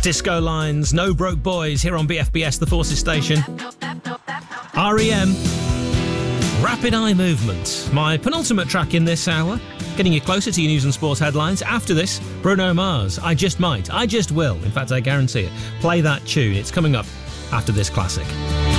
Disco Lines, No Broke Boys here on BFBS, the Forces station. REM, Rapid Eye Movement, my penultimate track in this hour, getting you closer to your news and sports headlines. After this, Bruno Mars, I Just Might, I Just Will, in fact I guarantee it. Play that tune, it's coming up after this classic.